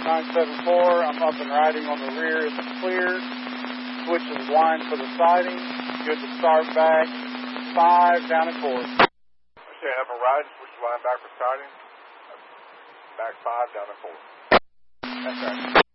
974, I'm up and riding on the rear. It's clear. Switching line for the siding. Good to start back. 5 down a course. Okay, up and riding. Switch line back for siding. Back 5 down a course. That's right.